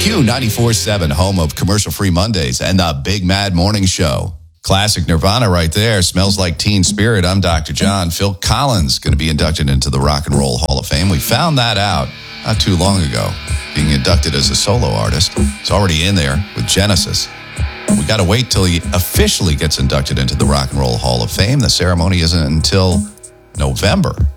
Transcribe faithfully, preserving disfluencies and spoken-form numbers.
Q ninety-four point seven, home of commercial-free Mondays and the Big Mad Morning Show. Classic Nirvana right there. Smells like Teen Spirit. I'm Doctor John. Phil Collins going to be inducted into the Rock and Roll Hall of Fame. We found that out not too long ago. Being inducted as a solo artist. It's already in there with Genesis. We got to wait till he officially gets inducted into the Rock and Roll Hall of Fame. The ceremony isn't until November.